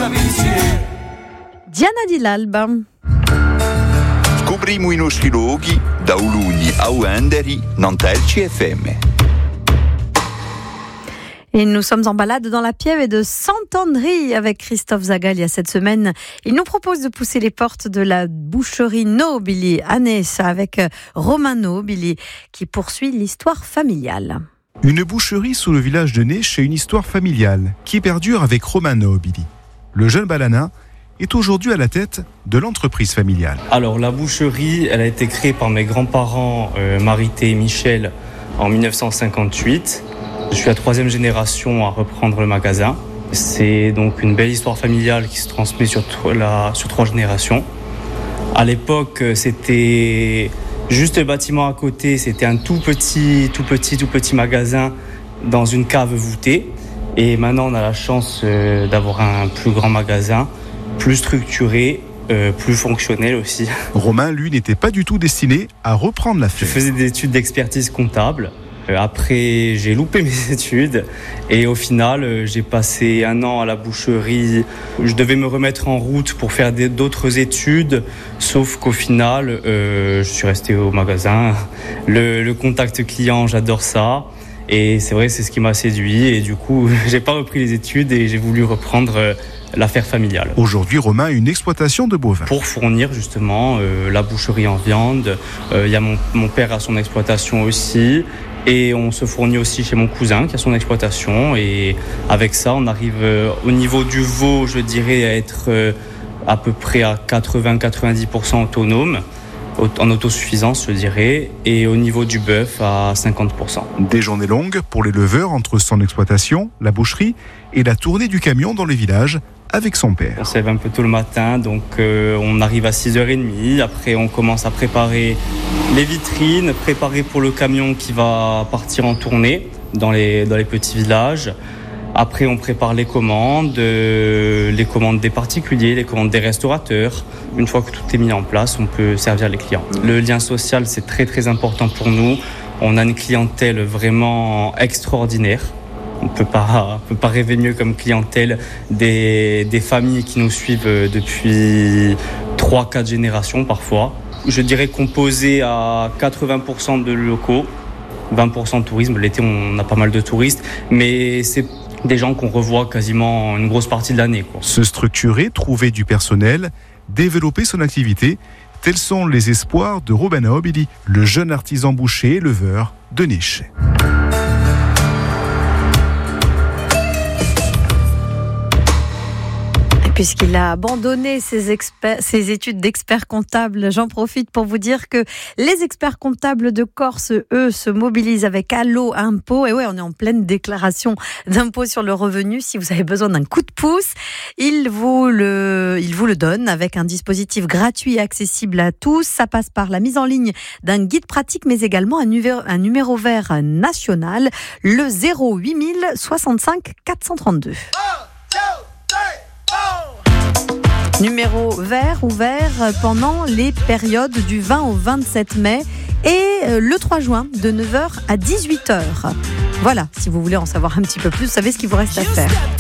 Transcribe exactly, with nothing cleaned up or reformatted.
Diana Di L'Alba. Scopriamo i nostri luoghi da Uluni a Uenderi, Nantelci F M. Et nous sommes en balade dans la Pieve de Sant'Andri avec Christophe Zagalia cette semaine. Il nous propose de pousser les portes de la boucherie Nobili à Ness avec Romain Nobili qui poursuit l'histoire familiale. Une boucherie sous le village de Ness et une histoire familiale qui perdure avec Romain Nobili. Le jeune Balanin est aujourd'hui à la tête de l'entreprise familiale. Alors la boucherie, elle a été créée par mes grands-parents euh, Marité et Michel en dix-neuf cent cinquante-huit. Je suis la troisième génération à reprendre le magasin. C'est donc une belle histoire familiale qui se transmet sur, la, sur trois générations. À l'époque, c'était juste le bâtiment à côté, c'était un tout petit, tout petit, tout petit magasin dans une cave voûtée. Et maintenant, on a la chance euh, d'avoir un plus grand magasin, plus structuré, euh, plus fonctionnel aussi. Romain, lui, n'était pas du tout destiné à reprendre l'affaire. Je faisais des études d'expertise comptable. Après, j'ai loupé mes études et au final, j'ai passé un an à la boucherie. Je devais me remettre en route pour faire d'autres études, sauf qu'au final, euh, je suis resté au magasin. Le, le contact client, j'adore ça. Et c'est vrai, c'est ce qui m'a séduit. Et du coup, j'ai pas repris les études et j'ai voulu reprendre l'affaire familiale. Aujourd'hui, Romain a une exploitation de bovins. Pour fournir justement euh, la boucherie en viande. Il euh, y a mon, mon père a son exploitation aussi. Et on se fournit aussi chez mon cousin qui a son exploitation. Et avec ça, on arrive euh, au niveau du veau, je dirais, à être euh, à peu près à quatre-vingts à quatre-vingt-dix pour cent autonome, en autosuffisance, je dirais. Et au niveau du bœuf, à cinquante pour cent. Des journées longues pour les leveurs entre son exploitation, la boucherie et la tournée du camion dans les villages avec son père. On se lève un peu tôt le matin, donc euh, on arrive à six heures trente. Après, on commence à préparer les vitrines, préparer pour le camion qui va partir en tournée dans les, dans les petits villages. Après, on prépare les commandes, euh, les commandes des particuliers, les commandes des restaurateurs. Une fois que tout est mis en place, on peut servir les clients. Le lien social, c'est très très important pour nous. On a une clientèle vraiment extraordinaire. On ne peut pas, peut pas rêver mieux comme clientèle des, des familles qui nous suivent depuis trois à quatre générations parfois. Je dirais composé à quatre-vingts pour cent de locaux, vingt pour cent de tourisme. L'été, on a pas mal de touristes, mais c'est des gens qu'on revoit quasiment une grosse partie de l'année, quoi. Se structurer, trouver du personnel, développer son activité, tels sont les espoirs de Romain Nobili, le jeune artisan boucher et éleveur de Ness. Puisqu'il a abandonné ses, experts, ses études d'expert comptable, j'en profite pour vous dire que les experts comptables de Corse, eux, se mobilisent avec Allo Impôt. Et ouais, on est en pleine déclaration d'impôt sur le revenu. Si vous avez besoin d'un coup de pouce, ils vous le, ils vous le donnent avec un dispositif gratuit et accessible à tous. Ça passe par la mise en ligne d'un guide pratique, mais également un numéro, un numéro vert national, le zéro huit mille soixante-cinq quatre cent trente-deux. Numéro vert ouvert pendant les périodes du vingt au vingt-sept mai et le trois juin de neuf heures à dix-huit heures. Voilà, si vous voulez en savoir un petit peu plus, vous savez ce qu'il vous reste à faire.